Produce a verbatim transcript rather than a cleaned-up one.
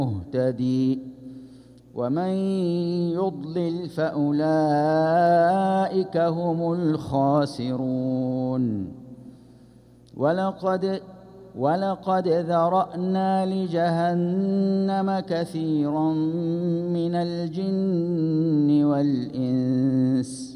مهتدي ومن يضلل فأولئك هم الخاسرون ولقد ولقد ذرأنا لجهنم كثيرا من الجن والإنس